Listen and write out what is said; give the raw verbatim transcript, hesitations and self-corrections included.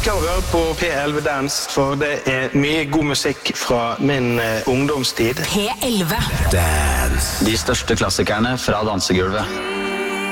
liker å høre på P elleve Dance, for det er mye god musikk fra min uh, ungdomstid. P elleve Dance. De største klassikerne fra dansegulvet.